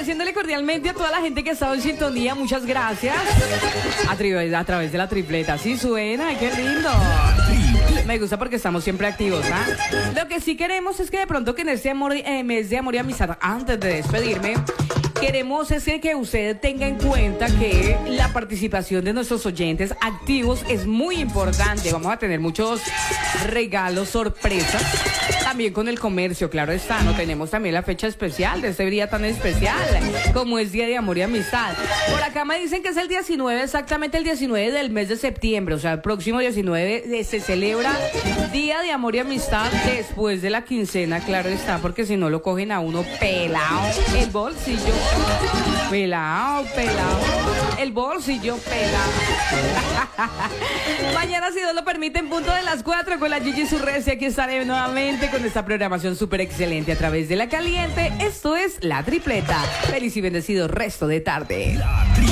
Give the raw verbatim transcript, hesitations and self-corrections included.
agradeciéndole cordialmente a toda la gente que ha estado en sintonía. Muchas gracias. A, tri- a través de la tripleta. Sí suena, ay, qué lindo. Me gusta porque estamos siempre activos, ¿ah? Lo que sí queremos es que de pronto que en este amor, eh, mes de amor y amistad, antes de despedirme, queremos es que, que usted tenga en cuenta que la participación de nuestros oyentes activos es muy importante. Vamos a tener muchos regalos, sorpresas. También con el comercio, claro está, ¿no? Tenemos también la fecha especial de este día tan especial, como es Día de Amor y Amistad. Por acá me dicen que es el diecinueve, exactamente el diecinueve del mes de septiembre, o sea, el próximo diecinueve se celebra Día de Amor y Amistad después de la quincena, claro está, porque si no lo cogen a uno pelado, el bolsillo, pelado, pelado, el bolsillo pelado. Mañana, si Dios lo permite, en punto de las cuatro con la Gigi Surresi, aquí estaré nuevamente con esta programación súper excelente a través de La Caliente. Esto es La Tripleta. Feliz y bendecido resto de tarde.